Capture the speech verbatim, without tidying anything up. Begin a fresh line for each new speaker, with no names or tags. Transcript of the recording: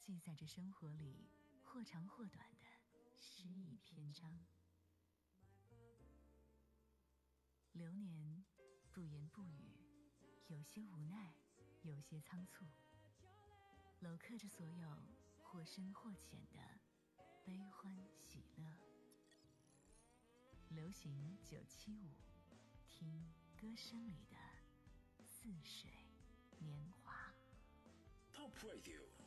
记载着生活里或长或短的诗意篇章。流年不言不语，有些无奈，有些仓促，镂刻着所有或深或浅的悲欢喜乐。流行九七五，听歌声里的似水年华。
Top Radio